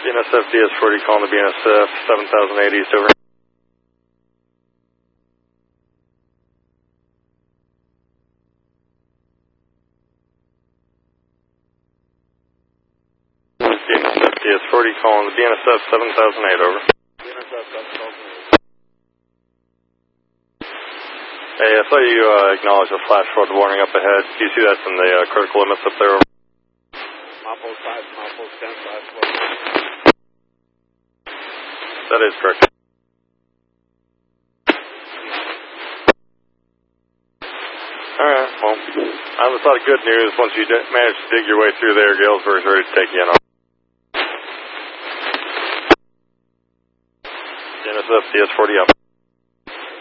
BNSF DS40 calling the BNSF 7008 East over. BNSF DS40 calling the BNSF 7008 over. BNSF 7008. Hey, I saw you acknowledge a flash flood warning up ahead. Do you see that's in the critical limits up there? Moppo 5, Moppo 10, 5, 4. That is correct. Alright, well, I have a lot of good news. Once you manage to dig your way through there, Galesburg's ready to take you in. BNSF DS40 up.